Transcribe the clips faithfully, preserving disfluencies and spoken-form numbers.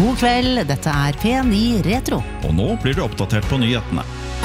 God kveld, dette er P ni Retro. Og nå blir du oppdatert på nyhetene.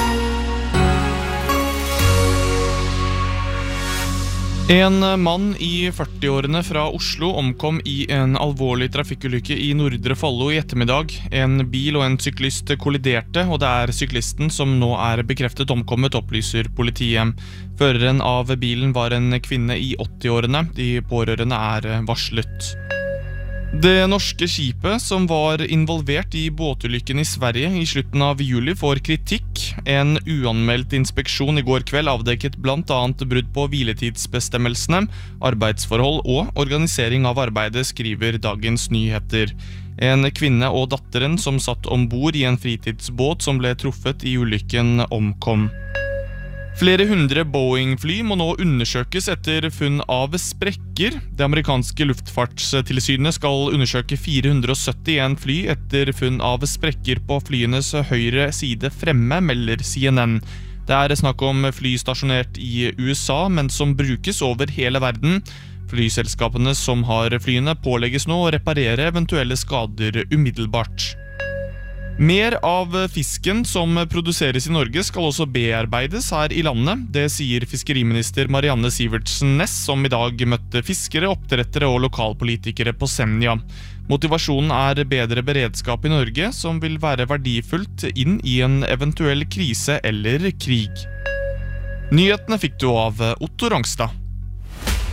En mann i førti-årene fra Oslo omkom i en alvorlig trafikkulykke i Nordre Follo i ettermiddag. En bil og en syklist kolliderte, og det er syklisten som nå er bekreftet omkommet, opplyser politiet. Føreren av bilen var en kvinne i åtti-årene. De pårørende er varslet. Det norske skipet som var involvert i båtulykken i Sverige i slutten av juli får kritikk. En uanmeldt inspeksjon i går kveld avdekket blant annet brudd på hviletidsbestemmelsene, arbeidsforhold og organisering av arbeidet, skriver Dagens Nyheter. En kvinne og datteren som satt ombord i en fritidsbåt som ble truffet i ulykken, omkom. Flere hundre Boeing-fly må nå undersøkes etter funn av sprekker. Det amerikanske luftfartstilsynet skal undersøke fire hundre syttien fly etter funn av sprekker på flyenes høyre side fremme, melder C N N. Det er snakk om fly stasjonert i U S A, men som brukes over hele verden. Flyselskapene som har flyene pålegges nå å reparere eventuelle skader umiddelbart. Mer av fisken som produseres i Norge skal også bearbeides her i landet. Det sier fiskeriminister Marianne Sivertsen Næss, som i dag møtte fiskere, oppdrettere og lokalpolitikere på Senja. Motivasjonen er bedre beredskap i Norge, som vil være verdifullt inn i en eventuell krise eller krig. Nyhetene fikk du av Otto Rangstad.